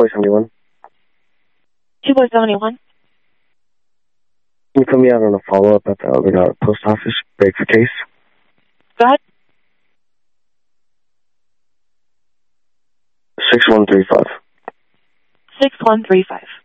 2.71. 2.71. Can you put me out on a follow-up at the other post office? Break the case. Go ahead. 6135. 6135.